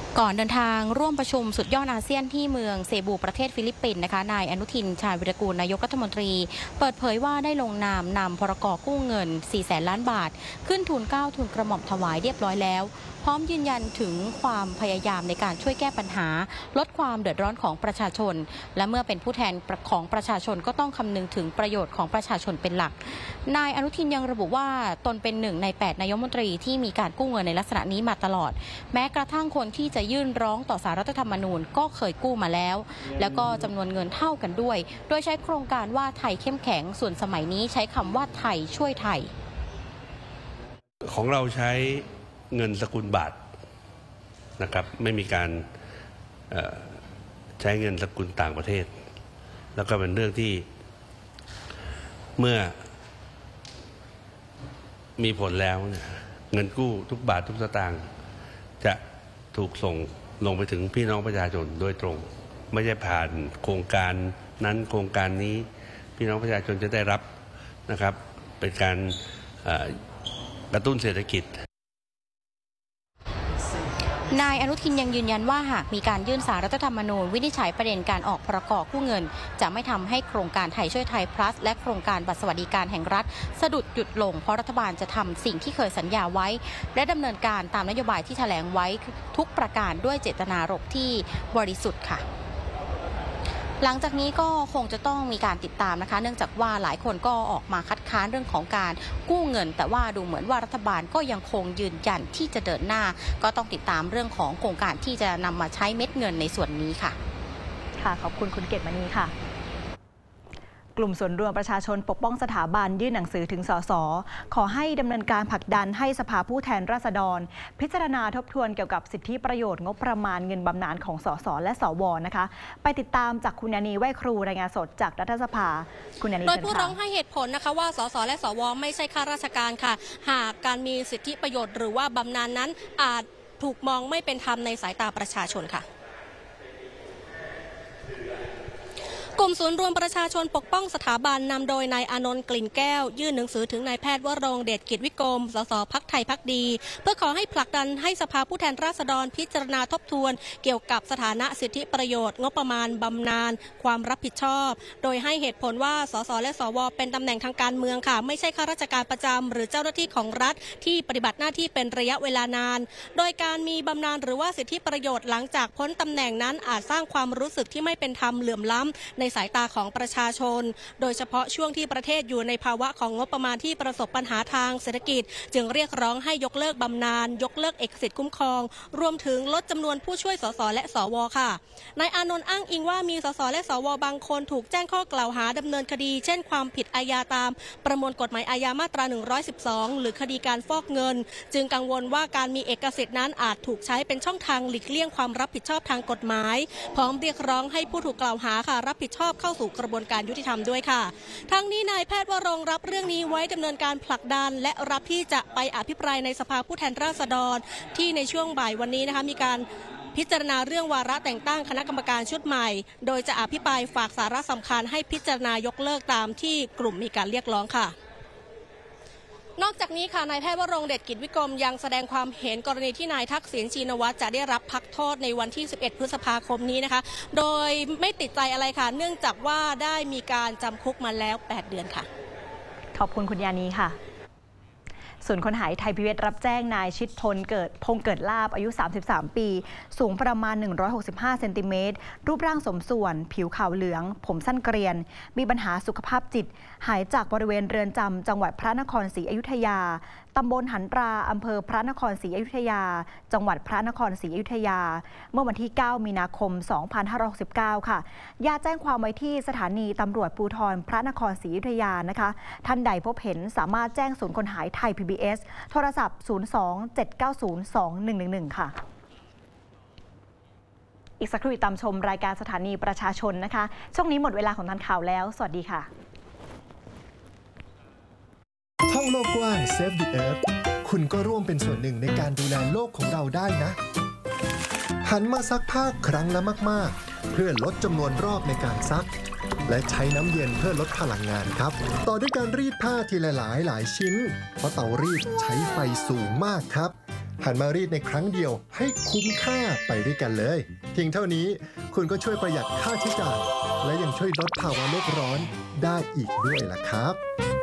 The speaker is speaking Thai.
ก่อนเดินทางร่วมประชุมสุดยอดอาเซียนที่เมืองเซบูประเทศฟิลิปปินส์นะคะนายอนุทินชาญวิรากูลนายกรัฐมนตรีเปิดเผยว่าได้ลงนามนำพรก.กู้เงิน 400,000 ล้านบาทขึ้นทุนเกล้าทุนกระหม่อมถวายเรียบร้อยแล้วพร้อมยืนยันถึงความพยายามในการช่วยแก้ปัญหาลดความเดือดร้อนของประชาชนและเมื่อเป็นผู้แทนของประชาชนก็ต้องคำนึงถึงประโยชน์ของประชาชนเป็นหลักนายอนุทินยังระบุว่าตนเป็น1 ใน 8นายกรัฐมนตรีที่มีการกู้เงินในลักษณะนี้มาตลอดแม้กระทั่งคนที่จะยื่นร้องต่อศาลรัฐธรรมนูญก็เคยกู้มาแล้วแล้วก็จำนวนเงินเท่ากันด้วยโดยใช้โครงการว่าไทยเข้มแข็งส่วนสมัยนี้ใช้คำว่าไทยช่วยไทยของเราใช้เงินสกุลบาทนะครับไม่มีการใช้เงินสกุลต่างประเทศแล้วก็เป็นเรื่องที่เมื่อมีผลแล้วเงินกู้ทุกบาททุกสตางค์จะถูกส่งลงไปถึงพี่น้องประชาชนโดยตรงไม่ใช่ผ่านโครงการนั้นโครงการนี้พี่น้องประชาชนจะได้รับนะครับเป็นการกระตุ้นเศรษฐกิจนายอนุทินยังยืนยันว่าหากมีการยื่นศาลรัฐธรรมนูญวินิจฉัยประเด็นการออกพรก.กู้เงินจะไม่ทำให้โครงการไทยช่วยไทย plus และโครงการบัตรสวัสดิการแห่งรัฐสะดุดหยุดลงเพราะรัฐบาลจะทำสิ่งที่เคยสัญญาไว้และดำเนินการตามนโยบายที่แถลงไว้ทุกประการด้วยเจตนารมณ์ที่บริสุทธิ์ค่ะหลังจากนี้ก็คงจะต้องมีการติดตามนะคะเนื่องจากว่าหลายคนก็ออกมาคัดค้านเรื่องของการกู้เงินแต่ว่าดูเหมือนว่ารัฐบาลก็ยังคงยืนยันที่จะเดินหน้าก็ต้องติดตามเรื่องของโครงการที่จะนำมาใช้เม็ดเงินในส่วนนี้ค่ะขอบคุณคุณเกตมณีค่ะกลุ่มส่วนรวมประชาชนปกป้องสถาบันยื่นหนังสือถึงสส.ขอให้ดำเนินการผลักดันให้สภาผู้แทนราษฎรพิจารณาทบทวนเกี่ยวกับสิทธิประโยชน์งบประมาณเงินบำนาญของสส.และสว.นะคะไปติดตามจากคุณยานีไหวครูรายงานสดจากรัฐสภาคุณยานีโดยผู้ร้องให้เหตุผลนะคะว่าสส.และสว.ไม่ใช่ข้าราชการค่ะหากการมีสิทธิประโยชน์หรือว่าบำนาญนั้นอาจถูกมองไม่เป็นธรรมในสายตาประชาชนค่ะกลุ่มศูนย์รวมประชาชนปกป้องสถาบันนำโดยนายอานนท์กลิ่นแก้วยื่นหนังสือถึงนายแพทย์วรงค์เดชกิจวิกรมสสพรรคไทยพรรคดีเพื่อขอให้ผลักดันให้สภาผู้แทนราษฎรพิจารณาทบทวนเกี่ยวกับสถานะสิทธิประโยชน์งบประมาณบำนาญความรับผิดชอบโดยให้เหตุผลว่าสสและสวเป็นตำแหน่งทางการเมืองค่ะไม่ใช่ข้าราชการประจำหรือเจ้าหน้าที่ของรัฐที่ปฏิบัติหน้าที่เป็นระยะเวลานานโดยการมีบำนาญหรือว่าสิทธิประโยชน์หลังจากพ้นตำแหน่งนั้นอาจสร้างความรู้สึกที่ไม่เป็นธรรมเหลื่อมล้ำในสายตาของประชาชนโดยเฉพาะช่วงที่ประเทศอยู่ในภาวะของงบประมาณที่ประสบปัญหาทางเศรษฐกิจจึงเรียกร้องให้ยกเลิกบำนาญยกเลิกเอกสิทธิ์คุ้มครองรวมถึงลดจำนวนผู้ช่วยสสและสวค่ะนายอานนท์อ้างอิงว่ามีสสและสวบางคนถูกแจ้งข้อกล่าวหาดำเนินคดีเช่นความผิดอาญาตามประมวลกฎหมายอาญามาตรา112หรือคดีการฟอกเงินจึงกังวลว่าการมีเอกสิทธิ์นั้นอาจถูกใช้เป็นช่องทางหลีกเลี่ยงความรับผิดชอบทางกฎหมายพร้อมเรียกร้องให้ผู้ถูกกล่าวหาค่ะรับผิดชอบเข้าสู่กระบวนการยุติธรรมด้วยค่ะทั้งนี้นายแพทย์วรงค์รับเรื่องนี้ไว้ดำเนินการผลักดันและรับที่จะไปอภิปรายในสภาผู้แทนราษฎรที่ในช่วงบ่ายวันนี้นะคะมีการพิจารณาเรื่องวาระแต่งตั้งคณะกรรมการชุดใหม่โดยจะอภิปรายฝากสาระสำคัญให้พิจารณายกเลิกตามที่กลุ่มมีการเรียกร้องค่ะนอกจากนี้ค่ะนายแพทย์วรงค์เดชกิจวิกรมยังแสดงความเห็นกรณีที่นายทักษิณชินวัตรจะได้รับพักโทษในวันที่11พฤษภาคมนี้นะคะโดยไม่ติดใจอะไรค่ะเนื่องจากว่าได้มีการจำคุกมาแล้ว8 เดือนค่ะขอบคุณคุณยานีค่ะศูนย์ค้นหาไทยพีบีเอสรับแจ้งนายชิดพงษ์เกิดลาภอายุ33ปีสูงประมาณ165เซนติเมตรรูปร่างสมส่วนผิวขาวเหลืองผมสั้นเกรียนมีปัญหาสุขภาพจิตหายจากบริเวณเรือนจำจังหวัดพระนครศรีอยุธยาตำบลหันตราอำเภอพระนครศรีอยุธยาจังหวัดพระนครศรีอยุธยาเมื่อวันที่9มีนาคม2569ค่ะญาติแจ้งความไว้ที่สถานีตำรวจภูธรพระนครศรีอยุธยานะคะท่านใดพบเห็นสามารถแจ้งศูนย์ค้นหาไทย PBS โทรศัพท์02-790-2111ค่ะอีกสักครู่ติดตามชมรายการสถานีประชาชนนะคะช่วงนี้หมดเวลาของทันข่าวแล้วสวัสดีค่ะท่องโลกกว้าง Save the Earth คุณก็ร่วมเป็นส่วนหนึ่งในการดูแลโลกของเราได้นะหันมาซักผ้าครั้งละมากๆเพื่อลดจำนวนรอบในการซักและใช้น้ำเย็นเพื่อลดพลังงานครับต่อด้วยการรีดผ้าทีละหลายชิ้นเพราะเตารีดใช้ไฟสูงมากครับหันมารีดในครั้งเดียวให้คุ้มค่าไปด้วยกันเลยเพียงเท่านี้คุณก็ช่วยประหยัดค่าใช้จ่ายและยังช่วยลดภาวะโลกร้อนได้อีกด้วยล่ะครับ